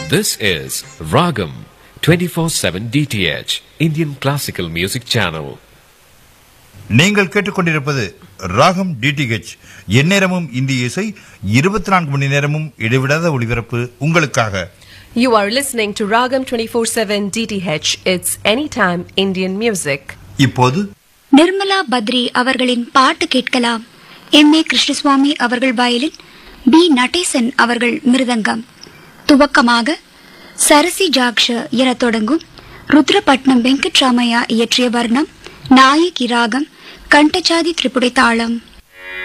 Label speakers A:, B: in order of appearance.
A: This is Ragam 24/7 DTH Indian Classical Music Channel.
B: நீங்கள் கேட்டுக்கொண்டிருப்பது ராகம் டிடிஹெச். எந்நேரமும் இந்திய இசை, 24 மணி நேரமும் இடைவிடாத ஒளிபரப்பு உங்களுக்காக.
C: You are listening to Ragam 24/7 DTH. It's anytime Indian music.
B: இப்போது
D: நிர்மலா பத்ரி அவர்களின் பாட்டு கேட்கலாம். M.A. கிருஷ்ணசுவாமி அவர்கள் வயலின், B. நடேசன் அவர்கள் மிருதங்கம். துவக்கமாக சரசி ஜாக்ஷ என தொடங்கும் ருத்ரபட்னம் வெங்கட்ராமையா இயற்றிய வர்ணம், நாயகி ராகம், கண்டச்சாதி திரிபுடை தாளம்.